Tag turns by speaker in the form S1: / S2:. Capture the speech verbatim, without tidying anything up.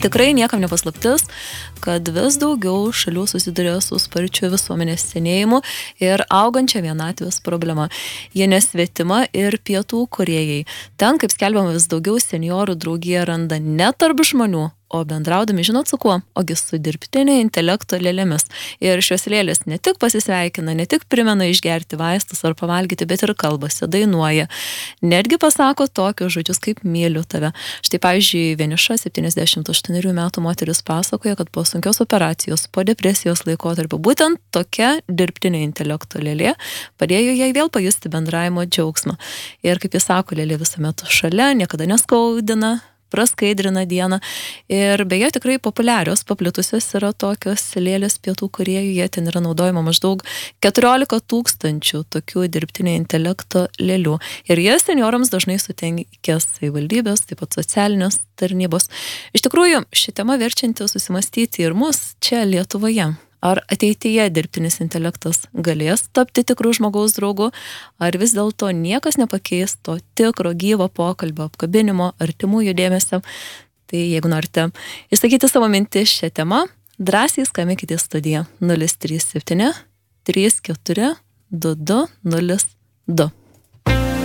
S1: Tikrai niekam nepaslaptis, kad vis daugiau šalių susiduria su sparčiu visuomenės senėjimu ir augančia vienatvės problema. Jie nesvetima ir Pietų Korėjai. Ten, kaip skelbiama, vis daugiau seniorų draugija randa ne tarp žmonių, o bendraudami, žinot su kuo? Ogi su dirbtinio intelekto lėlėmis. Ir šios lėlės ne tik pasisveikina, ne tik primena išgerti vaistus ar pavalgyti, bet ir kalbasi, dainuoja. Netgi pasako tokius žodžius kaip myliu tave. Štai, pavyzdžiui, vieniša septyniasdešimt aštuonerių metų moteris pasakoja, kad po sunkios operacijos, po depresijos laikotarpio, būtent tokia dirbtinio intelekto lėlė padėjo jai vėl pajusti bendravimo džiaugsmą. Ir kaip jis sako, lėlė visuomet šalia, niekada neskaudina, praskaidrina dieną. Ir beje, tikrai populiarios, paplitusios yra tokios lėlės Pietų Korėjoje, ten yra naudojama maždaug keturiolika tūkstančių tokių dirbtinio intelekto lėlių. Ir jas seniorams dažnai suteikia savivaldybės, taip pat socialinės tarnybos. Iš tikrųjų, ši tema verčianti susimastyti ir mus čia Lietuvoje. Ar ateityje dirbtinis intelektas galės tapti tikrų žmogaus draugu, ar vis dėlto niekas nepakeis to tikro gyvo pokalbio, apkabinimo, artimųjų dėmesio. Tai jeigu norite išsakyti savo mintis šią temą, drąsiai skambinkite į studiją nulis trys septyni trys keturi du du nulis du.